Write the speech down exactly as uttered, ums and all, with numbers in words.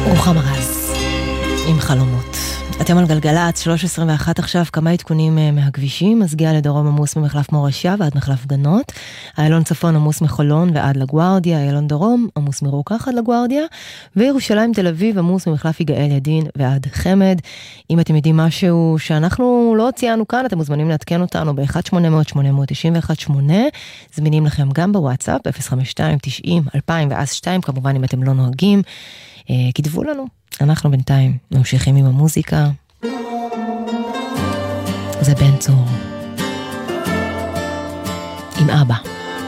רוחמה רז עם חלומות. אתם על גלגלת שלוש עשרים ואחת עכשיו, כמה עדכונים מהכבישים. מסגיע לדרום עמוס ממחלף מורשיה ועד מחלף גנות, איילון צפון עמוס מחולון ועד לגוארדיה, איילון דרום עמוס מרוקח עד לגוארדיה, וירושלים תל אביב עמוס ממחלף יגאל ידין ועד חמד. אם אתם יודעים משהו שאנחנו לא ציינו כאן, אתם מוזמנים לעדכן אותנו ב-אחת שמונה אפס אפס שמונה תשע אחת שמונה, זמינים לכם גם בוואטסאפ אפס חמש שתיים תשעים אלפיים ואז שתיים, כמובן אם אתם לא נוהגים כתבו לנו. אנחנו בינתיים ממשיכים עם המוזיקה. זה בן צור עם אבא.